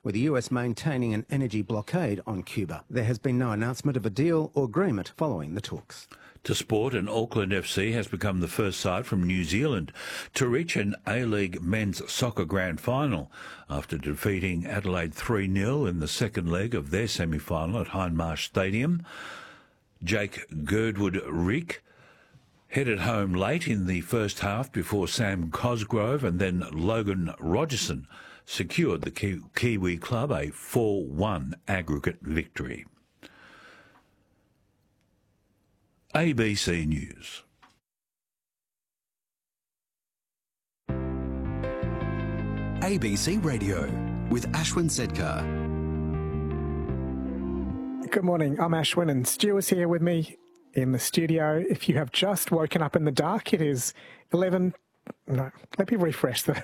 with the US maintaining an energy blockade on Cuba. There has been no announcement of a deal or agreement following the talks. To sport, and Auckland FC has become the first side from New Zealand to reach an A-League men's soccer grand final after defeating Adelaide 3-0 in the second leg of their semi-final at Hindmarsh Stadium. Jake Girdwood-Rick headed home late in the first half before Sam Cosgrove and then Logan Rogerson secured the Kiwi club a 4-1 aggregate victory. ABC News. ABC Radio with Ashwin Sedkar. Good morning, I'm Ashwin and Stu is here with me in the studio. If you have just woken up in the dark, it is 11... No, let me refresh. The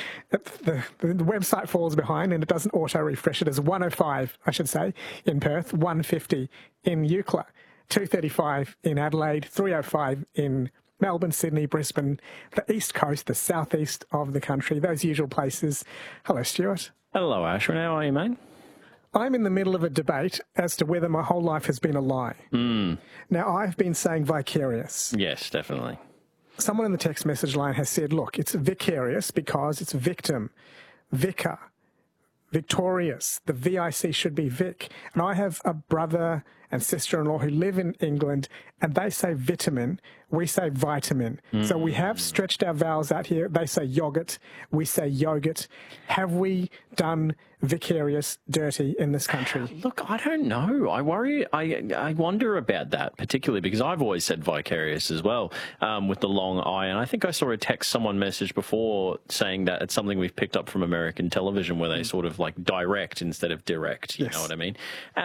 website falls behind and it doesn't auto-refresh. It is 1:05, I should say, in Perth, 1:50 in Eucla, 2:35 in Adelaide, 3:05 in Melbourne, Sydney, Brisbane, the east coast, the southeast of the country, those usual places. Hello, Stuart. Hello, Ashwin. How are you, mate? I'm in the middle of a debate as to whether my whole life has been a lie. Now, I've been saying vicarious. Yes, definitely. Someone in the text message line has said, look, it's vicarious because it's victim, vicar, victorious. The VIC should be Vic. And I have a brother and sister-in-law who live in England, and they say vitamin, we say vitamin. So we have stretched our vowels out here. They say yogurt, we say yogurt. Have we done vicarious dirty in this country? Look, I don't know. I worry. I wonder about that, particularly because I've always said vicarious as well, with the long I. And I think I saw a text someone messaged before saying that it's something we've picked up from American television where they sort of like direct instead of direct. You know what I mean?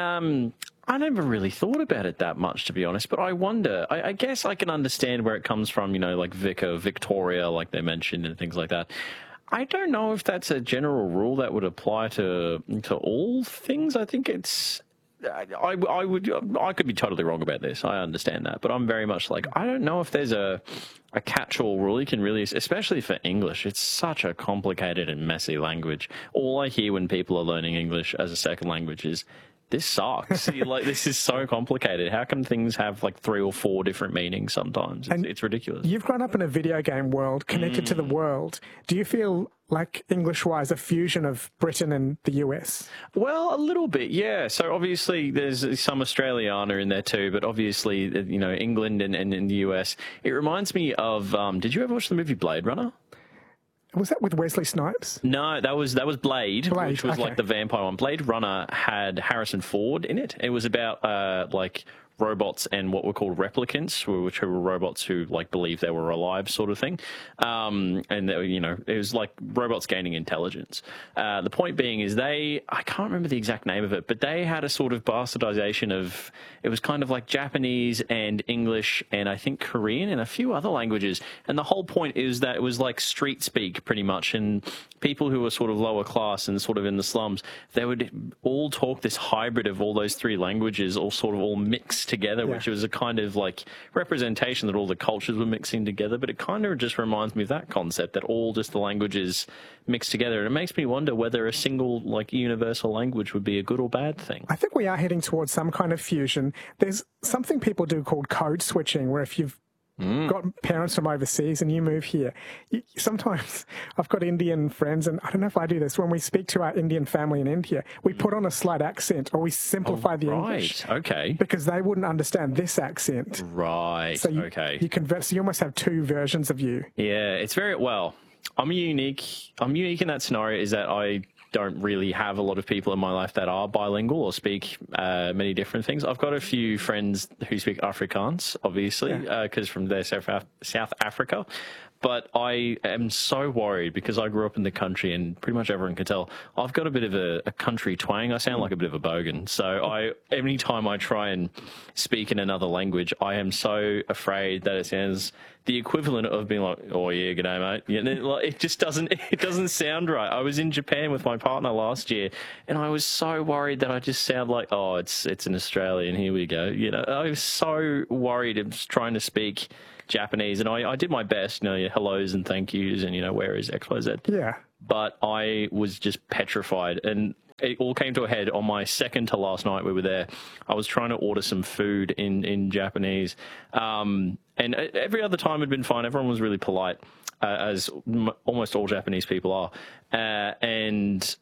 I never really thought about it that much, to be honest, but I wonder, I guess I can understand where it comes from, you know, like Vicar, Victoria, like they mentioned, and things like that. I don't know if that's a general rule that would apply to all things. I think it's... I could be totally wrong about this. I understand that, but I'm very much like, I don't know if there's a catch-all rule you can really, especially for English. It's such a complicated and messy language. All I hear when people are learning English as a second language is, this sucks. Like, this is so complicated. How come things have like 3 or 4 different meanings sometimes? It's ridiculous. You've grown up in a video game world, connected to the world. Do you feel like, English-wise, a fusion of Britain and the US? Well, a little bit, yeah. So obviously there's some Australiana in there too, but obviously, you know, England and in the US. It reminds me of, did you ever watch the movie Blade Runner? Was that with Wesley Snipes? No, that was Blade, which was like the vampire one. Blade Runner had Harrison Ford in it. It was about like robots and what were called replicants, which were robots who like believed they were alive, sort of thing. And they were, you know, it was like robots gaining intelligence. The point being is I can't remember the exact name of it, but they had a sort of bastardization of, it was kind of like Japanese and English and I think Korean and a few other languages. And the whole point is that it was like street speak pretty much, and people who were sort of lower class and sort of in the slums, they would all talk this hybrid of all those 3 languages, all sort of all mixed together, which was a kind of like representation that all the cultures were mixing together. But it kind of just reminds me of that concept, that all just the languages mixed together. And it makes me wonder whether a single like universal language would be a good or bad thing. I think we are heading towards some kind of fusion. There's something people do called code switching, where if you've got parents from overseas and you move here, sometimes I've got Indian friends, and I don't know if I do this, when we speak to our Indian family in India, we put on a slight accent or we simplify the English. Okay. Because they wouldn't understand this accent. Right. So you convert, so you almost have 2 versions of you. Yeah, it's very, well, I'm unique in that scenario, is that I don't really have a lot of people in my life that are bilingual or speak many different things. I've got a few friends who speak Afrikaans, obviously, because from there, South Africa. But I am so worried because I grew up in the country and pretty much everyone can tell I've got a bit of a country twang. I sound like a bit of a bogan. So every time I try and speak in another language, I am so afraid that it sounds the equivalent of being like, oh yeah, g'day mate. You know, like, it doesn't sound right. I was in Japan with my partner last year and I was so worried that I just sound like, oh, it's an Australian, here we go. You know, I was so worried of trying to speak Japanese, and I did my best, you know, your hellos and thank yous and, you know, where is XYZ. Yeah. But I was just petrified. And it all came to a head on my second to last night we were there. I was trying to order some food in Japanese, and every other time had been fine. Everyone was really polite, as almost all Japanese people are, and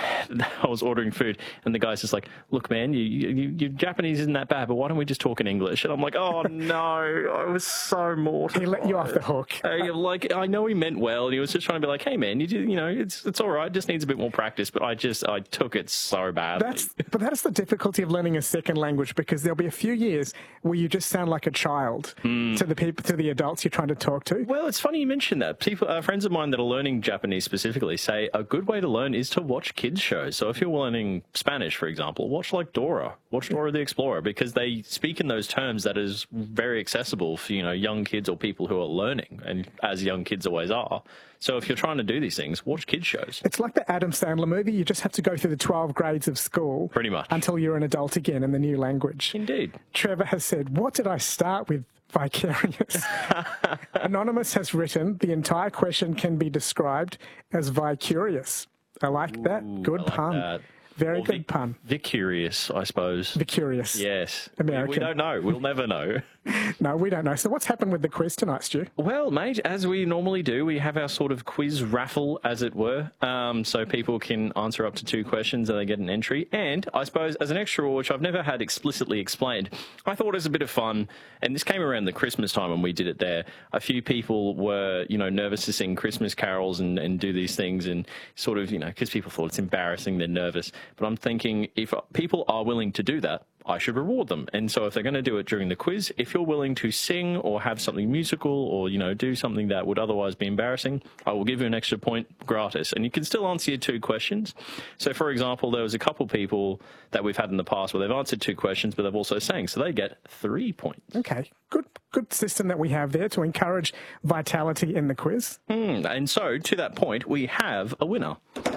I was ordering food, and the guy's just like, "Look, man, your Japanese isn't that bad, but why don't we just talk in English?" And I'm like, "Oh no!" I was so mortified. He let you off the hook. Like, I know he meant well, and he was just trying to be like, "Hey, man, it's all right. It just needs a bit more practice." But I took it so badly. That's the difficulty of learning a second language, because there'll be a few years where you just sound like a child to the adults you're trying to talk to. Well, it's funny you mentioned that. Friends of mine that are learning Japanese specifically say a good way to learn is to watch kids shows. So if you're learning Spanish, for example, watch Dora the Explorer, because they speak in those terms that is very accessible for, young kids or people who are learning, and as young kids always are. So if you're trying to do these things, watch kids shows. It's like the Adam Sandler movie. You just have to go through the 12 grades of school. Pretty much. Until you're an adult again in the new language. Indeed. Trevor has said, "What did I start with? Vicarious." Anonymous has written, "The entire question can be described as vicarious." I like that. Good pun. That. Very good pun. Vicarious, I suppose. Vicarious. Yes. American. We don't know. We'll never know. No, we don't know. So what's happened with the quiz tonight, Stu? Well, mate, as we normally do, we have our sort of quiz raffle, as it were. So people can answer up to 2 questions and they get an entry. And I suppose as an extra, which I've never had explicitly explained, I thought it was a bit of fun. And this came around the Christmas time when we did it there. A few people were, nervous to sing Christmas carols and do these things, and sort of, because people thought it's embarrassing, they're nervous. But I'm thinking, if people are willing to do that, I should reward them. And so if they're going to do it during the quiz, if you're willing to sing or have something musical or, do something that would otherwise be embarrassing, I will give you an extra point gratis. And you can still answer your 2 questions. So, for example, there was a couple people that we've had in the past where they've answered 2 questions, but they've also sang. So they get 3 points. Okay. Good system that we have there to encourage vitality in the quiz. And so, to that point, we have a winner.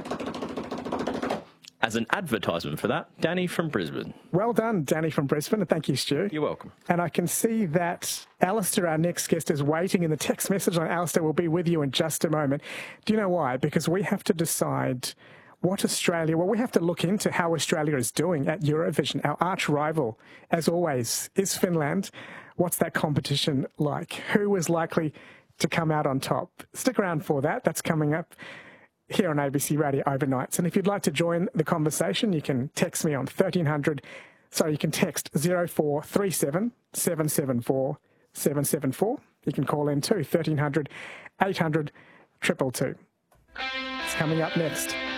As an advertisement for that, Danny from Brisbane. Well done, Danny from Brisbane, and thank you, Stu. You're welcome. And I can see that Alistair, our next guest, is waiting in the text message line. Alistair will be with you in just a moment. Do you know why? Because we have to decide what Australia... Well, we have to look into how Australia is doing at Eurovision. Our arch rival, as always, is Finland. What's that competition like? Who is likely to come out on top? Stick around for that. That's coming up here on ABC Radio Overnights. And if you'd like to join the conversation, you can text me on 1300. Sorry, you can text 0437 774 774. You can call in too, 1300 800 222. It's coming up next.